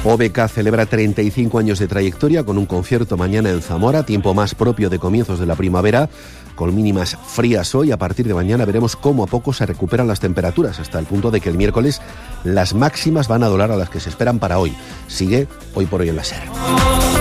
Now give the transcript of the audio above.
OBK celebra 35 años de trayectoria con un concierto mañana en Zamora, tiempo más propio de comienzos de la primavera, con mínimas frías hoy. A partir de mañana veremos cómo a poco se recuperan las temperaturas, hasta el punto de que el miércoles las máximas van a doblar a las que se esperan para hoy. Sigue Hoy por Hoy en la SER.